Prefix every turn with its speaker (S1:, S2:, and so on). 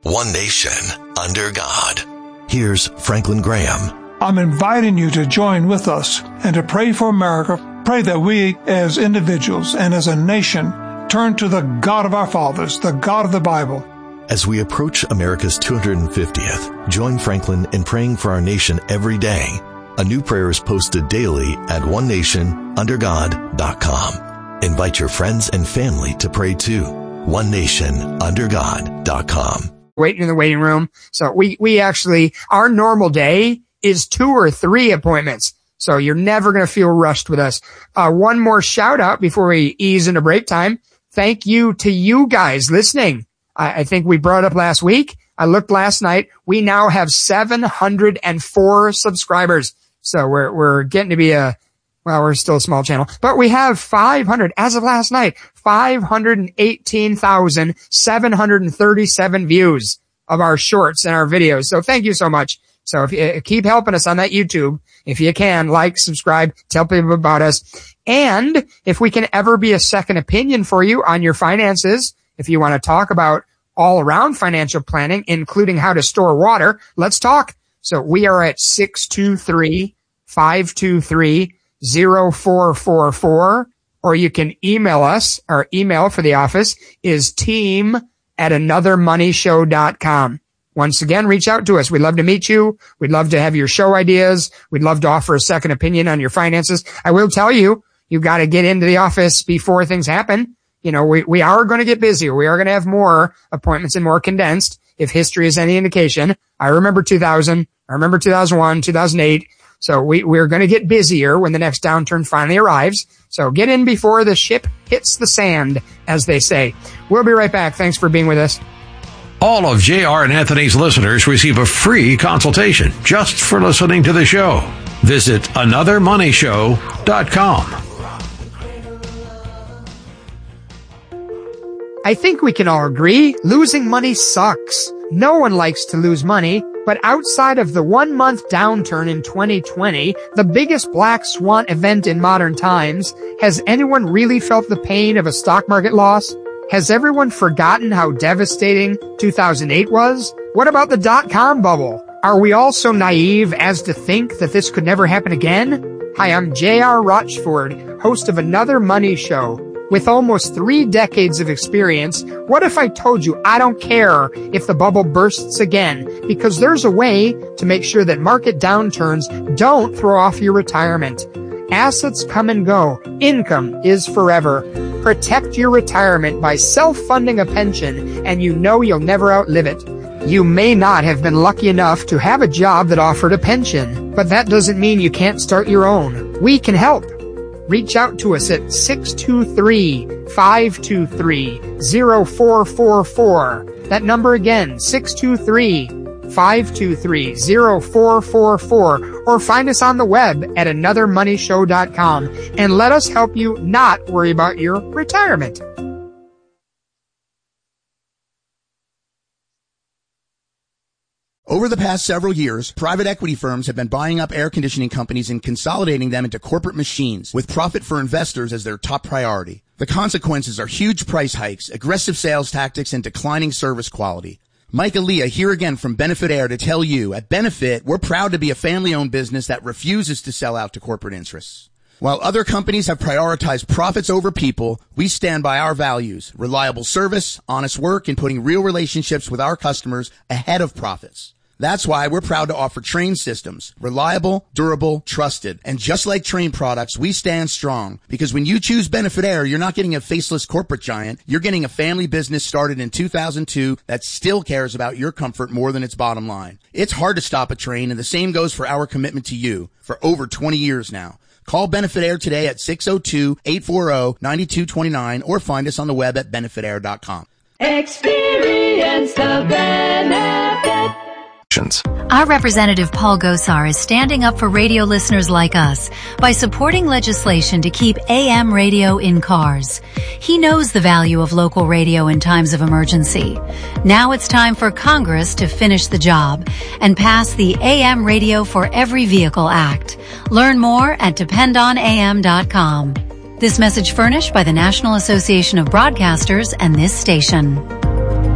S1: one nation, under God. Here's Franklin Graham.
S2: I'm inviting you to join with us and to pray for America. Pray that we as individuals and as a nation turn to the God of our fathers, the God of the Bible.
S1: As we approach America's 250th, join Franklin in praying for our nation every day. A new prayer is posted daily at onenationundergod.com. Invite your friends and family to pray too. onenationundergod.com.
S3: Waiting in the waiting room. So we actually, our normal day is 2 or 3 appointments. So you're never going to feel rushed with us. One more shout out before we ease into break time. Thank you to you guys listening. I think we brought up last week. I looked last night. We now have 704 subscribers. So we're getting to be we're still a small channel, but we have 500 as of last night, 518,737 views of our shorts and our videos. So thank you so much. So if you keep helping us on that YouTube, if you can, like, subscribe, tell people about us. And if we can ever be a second opinion for you on your finances, if you want to talk about all around financial planning, including how to store water, let's talk. So we are at 623-523-0444, or you can email us. Our email for the office is team@anothermoneyshow.com. Once again, reach out to us. We'd love to meet you. We'd love to have your show ideas. We'd love to offer a second opinion on your finances. I will tell you, you got to get into the office before things happen. You know, we are going to get busier. We are going to have more appointments and more condensed. If history is any indication, I remember 2000. I remember 2001, 2008. So we're going to get busier when the next downturn finally arrives. So get in before the ship hits the sand, as they say. We'll be right back. Thanks for being with us.
S4: All of J.R. and Anthony's listeners receive a free consultation just for listening to the show. Visit anothermoneyshow.com.
S3: I think we can all agree losing money sucks. No one likes to lose money, but outside of the 1-month downturn in 2020, the biggest black swan event in modern times, has anyone really felt the pain of a stock market loss? Has everyone forgotten how devastating 2008 was? What about the dot-com bubble? Are we all so naive as to think that this could never happen again? Hi, I'm J.R. Rochford, host of Another Money Show. With almost 3 decades of experience, what if I told you I don't care if the bubble bursts again, because there's a way to make sure that market downturns don't throw off your retirement. Assets come and go. Income is forever. Protect your retirement by self-funding a pension, and you know you'll never outlive it. You may not have been lucky enough to have a job that offered a pension, but that doesn't mean you can't start your own. We can help. Reach out to us at 623-523-0444. That number again, 623-523-0444. Or find us on the web at anothermoneyshow.com and let us help you not worry about your retirement.
S5: Over the past several years, private equity firms have been buying up air conditioning companies and consolidating them into corporate machines, with profit for investors as their top priority. The consequences are huge price hikes, aggressive sales tactics, and declining service quality. Mike Aaliyah here again from Benefit Air to tell you, at Benefit, we're proud to be a family-owned business that refuses to sell out to corporate interests. While other companies have prioritized profits over people, we stand by our values: reliable service, honest work, and putting real relationships with our customers ahead of profits. That's why we're proud to offer Trane systems. Reliable, durable, trusted. And just like Trane products, we stand strong. Because when you choose Benefit Air, you're not getting a faceless corporate giant. You're getting a family business started in 2002 that still cares about your comfort more than its bottom line. It's hard to stop a Trane, and the same goes for our commitment to you for over 20 years now. Call Benefit Air today at 602-840-9229 or find us on the web at benefitair.com.
S6: Experience the benefit.
S7: Our representative Paul Gosar is standing up for radio listeners like us by supporting legislation to keep AM radio in cars. He knows the value of local radio in times of emergency. Now it's time for Congress to finish the job and pass the AM Radio for Every Vehicle Act. Learn more at dependonam.com. This message furnished by the National Association of Broadcasters and this station.